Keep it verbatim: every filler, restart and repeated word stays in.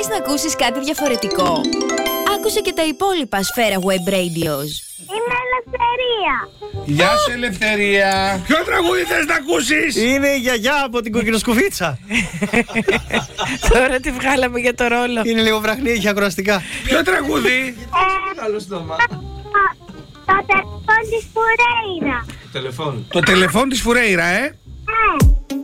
να ακούσεις κάτι διαφορετικό? Άκουσε και τα υπόλοιπα Σφαίρα Web Radios. Είμαι Ελευθερία. Γεια σου, Ελευθερία. Ποιο τραγούδι θες να ακούσεις? Είναι η γιαγιά από την κοκκινοσκουφίτσα. Τώρα τη βγάλαμε για το ρόλο. Είναι λίγο βραχνή, έχει ακροαστικά. Ποιο τραγούδι? Καλό στόμα. Το τηλεφώνη της Φουρέιρα. Τηλεφών. Το τηλεφών της Φουρέιρα, ε.